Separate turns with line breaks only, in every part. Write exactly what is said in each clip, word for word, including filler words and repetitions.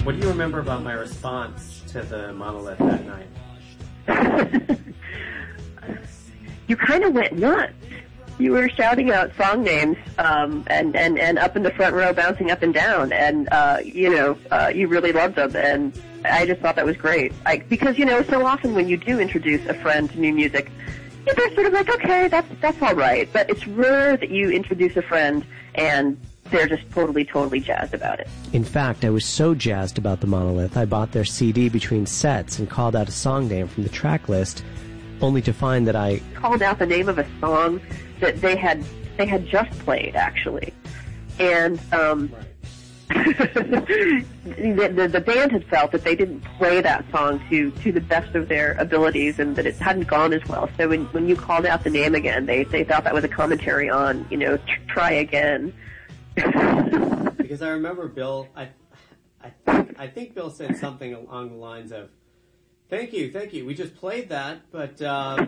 What do you remember about my response to the Monolith that night?
You kind of went nuts. You were shouting out song names um, and, and, and up in the front row, bouncing up and down, and, uh, you know, uh, you really loved them, and I just thought that was great. I, because, you know, so often when you do introduce a friend to new music, yeah, they're sort of like, okay, that's that's all right, but it's rare that you introduce a friend and they're just totally, totally jazzed about it.
In fact, I was so jazzed about the Monolith, I bought their C D between sets and called out a song name from the track list, only to find that I
called out the name of a song that they had they had just played, actually. And um, the, the, the band had felt that they didn't play that song to, to the best of their abilities and that it hadn't gone as well. So when, when you called out the name again, they, they thought that was a commentary on, you know, tr- try again.
Because I remember Bill, I, I, I think Bill said something along the lines of, Thank you, thank you. We just played that, but... Um...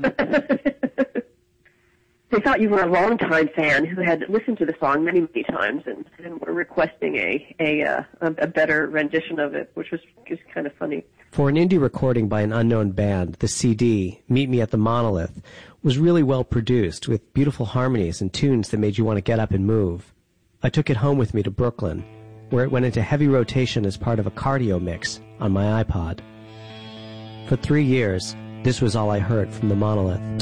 They thought you were a longtime fan who had listened to the song many, many times and, and were requesting a a, uh, a better rendition of it, which was just kind of funny.
For an indie recording by an unknown band, the C D, Meet Me at the Monolith, was really well produced, with beautiful harmonies and tunes that made you want to get up and move. I took it home with me to Brooklyn, where it went into heavy rotation as part of a cardio mix on my iPod. For three years, this was all I heard from the Monolith.